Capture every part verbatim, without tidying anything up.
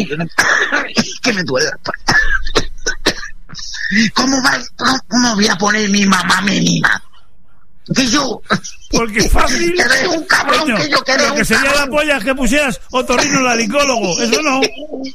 que me duele la espalda. ¿Cómo va? ¿Cómo voy a poner mi mamá me mima? Que yo... Porque es fácil. Que eres un cabrón, coño, que yo que eres lo que un sería cabrón. la polla es que pusieras otorrinolaringólogo. Eso no.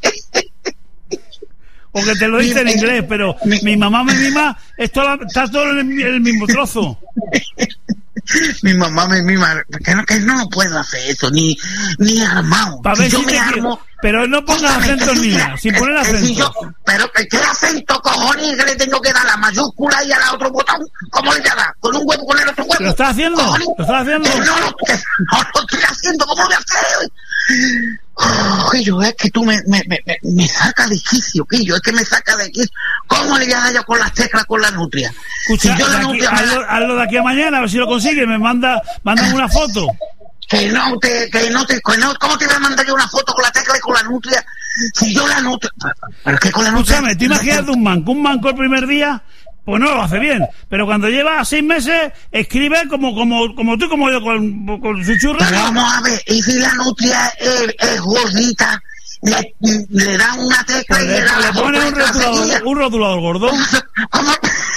O que te lo dice en inglés, pero mi, mi mamá me mima, esto la, está todo en el mismo trozo. Mi mamá me mima, que no, que no puedo hacer eso, ni, ni armado. Pa ver Si yo si me te armo... Pero no pongas acento ni nada, sin poner que si yo, acento. pero que qué acento, cojones, que le tengo que dar la mayúscula y al otro botón. ¿Cómo le voy a dar? ¿Con un huevo con el otro huevo? ¿Lo estás haciendo? ¿Cojones? ¿Lo estás haciendo? Que no, lo, que no lo estoy haciendo, ¿cómo lo voy a hacer? Oh, Quillo, es que tú me, me, me, me saca de quicio, Quillo, es que me saca de quicio. ¿Cómo le voy a dar yo con las teclas con la nutria? Escucha, Si yo la de aquí, nutria... hazlo, hazlo de aquí a mañana, a ver si lo consigues, me manda, mándame una foto. Que no te, que no te, que no, ¿cómo te voy a mandar yo una foto con la tecla y con la nutria? Si yo la nutria, pero que con la nutria... Escúchame, tú imagínate un manco, un manco el primer día, pues no lo hace bien, pero cuando lleva seis meses, escribe como, como, como tú, como yo, con, con su churra. Pero vamos a ver, y si la nutria es, es gordita, le, le da una tecla Pues y le, le da le la pone un otra rotulador, seguida. un rotulador gordo. ¿Cómo?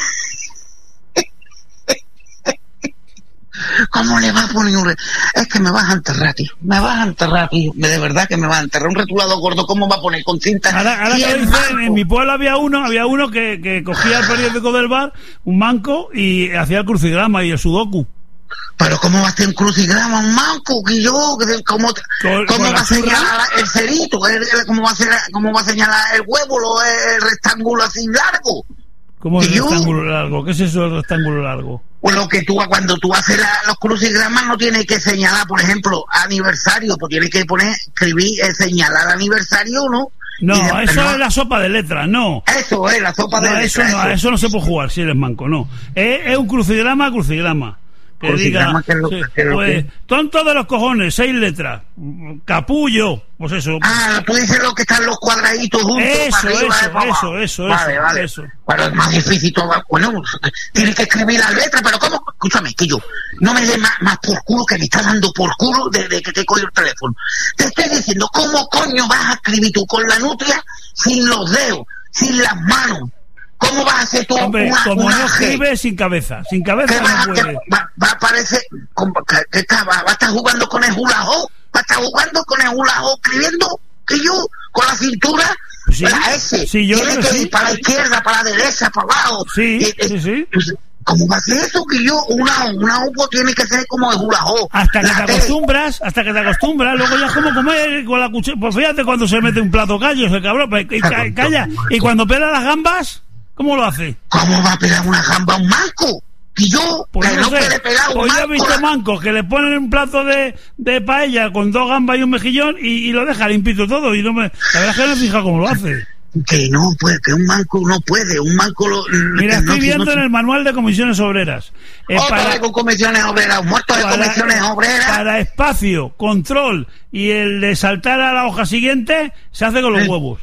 ¿Cómo le va a poner un... Re... Es que me vas a enterrar, tío. Me vas a enterrar, tío. De verdad que me vas a enterrar. Un retulado gordo, ¿cómo va a poner con cinta? Ahora, ahora que lo dicen, en mi pueblo había uno, había uno que, que cogía el periódico del bar, un manco, y hacía el crucigrama y el sudoku. Pero ¿cómo va a hacer un crucigrama, un manco? Que yo, ¿cómo, te, Con, ¿cómo con va a señalar el cerito? El, el, ¿cómo, va a ser, ¿Cómo va a señalar el huevo, lo, el rectángulo así largo? ¿Cómo es el yo, rectángulo largo? ¿Qué es eso del rectángulo largo? Bueno, que tú cuando tú haces la, los crucigramas no tienes que señalar, por ejemplo, aniversario, pues tienes que poner, escribir, eh, señalar aniversario, ¿no? No, de, eso no, es la sopa de letras, no. Eso es la sopa de no, letras. Eso no, eso. eso no se puede jugar si eres manco, no. Es, es un crucigrama, crucigrama. Que Crucigrama, diga, que es lo, sí, que es lo pues, que... tonto de los cojones, seis letras. Capullo, pues eso. Ah, tú dices lo que están los cuadraditos juntos. Eso, para arriba, eso, para eso, abajo. eso, vale, eso, vale. eso. Pero es más difícil todo. Bueno, tienes que escribir las letras, pero ¿cómo? Escúchame, que yo no me dé más, más por culo, que me está dando por culo desde que te cojo el teléfono. Te estoy diciendo, ¿cómo coño vas a escribir tú con la nutria sin los dedos, sin las manos? ¿Cómo vas a hacer tú Hombre, una, como una no G? escribe, sin cabeza. Sin cabeza ¿Qué va, no que puede. va, va a parecer como que, que está, va, va a estar jugando con el hula hoop? ¿Va a estar jugando con el hula hoop escribiendo? Que yo, con la cintura, Sí, la S, sí, yo tiene creo que que sí. ir para la izquierda, para la derecha, para abajo. Sí, Eh, eh, sí, sí. pues, ¿cómo va a ser eso? Que yo, una una upo tiene que ser como el hula hoop. Hasta que La te T. acostumbras, hasta que te acostumbras, luego ya es como comer con la cuchara. Pues fíjate cuando se mete un plato callo, ese cabrón, pues, y ca- calla. Y cuando pela las gambas, ¿cómo lo hace? ¿Cómo va a pegar una gamba a un manco? Que yo, Pues que no no sé, puede pegar un pues yo he manco. visto mancos que le ponen un plato de, de paella con dos gambas y un mejillón y, y lo deja limpito todo. Y no me, la verdad es que no me fija cómo lo hace. Que no puede, que un manco no puede, un manco lo... Mira, no, estoy viendo no, en el manual de comisiones obreras. Eh, Otra para, vez con comisiones obreras, muertos de para- comisiones obreras. para espacio, control y el de saltar a la hoja siguiente se hace con los huevos.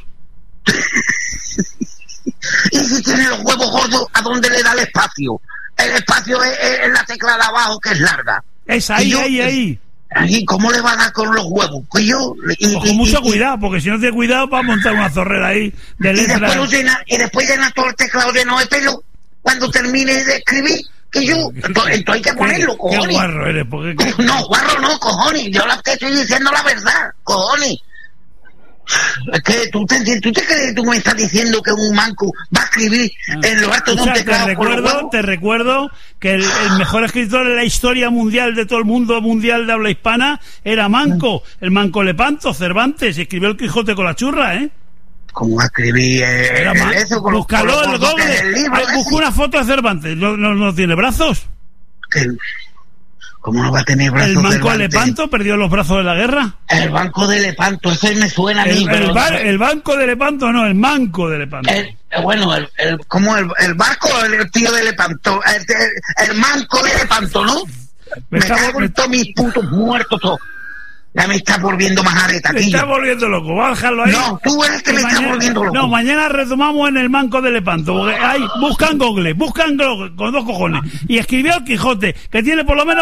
Y si tiene los huevos gordos, ¿a dónde le da el espacio? El espacio es, es- es la tecla de abajo, que es larga. Es ahí, Y yo- ahí, ahí. ¿Y cómo le va a dar con los huevos? Que yo... Y, Con y- mucho y- cuidado, porque si no tiene cuidado va a montar una zorrera ahí de Y después, lo letras. llena, y después llena todo el teclado lleno de pelo cuando termine de escribir. Que yo... Entonces, entonces hay que ponerlo, Qué cojones. guarro eres, porque... No, guarro no, cojones. Yo la, te estoy diciendo la verdad, cojones. Es que tú te, tú te crees, tú me estás diciendo que un manco va a escribir en lo alto de un Escucha, te teclado con los recuerdo, huevos. te recuerdo que el, el mejor escritor en la historia mundial de todo el mundo mundial de habla hispana era Manco, el Manco Lepanto, Cervantes, escribió el Quijote con la churra, ¿eh? ¿Cómo va a escribir eh, Era Man- eso con los, con Búscalo los en gordos que es el Google. libro Ay, ese? busca una foto de Cervantes, no, no, no tiene brazos. Que- ¿Cómo no va a tener brazos? El Manco Cervantes? Lepanto perdió los brazos de la guerra. El banco de Lepanto, ese me suena a mí. El, pero el, bar- el Banco de Lepanto, no, el Manco de Lepanto. el- eh, bueno, el, el, como el, el barco, el, el tío de Lepanto, el, el, el manco de Lepanto, ¿no? Me Me, está- cago me- en todos mis putos muertos todos. Ya me está volviendo más areta, Me tío. está volviendo loco, va a dejarlo ahí. No, tú eres que Y me estás mañana- volviendo loco. No, mañana retomamos en el Manco de Lepanto, porque hay, buscan Google, buscan Google con dos cojones. Y escribió el Quijote, que tiene por lo menos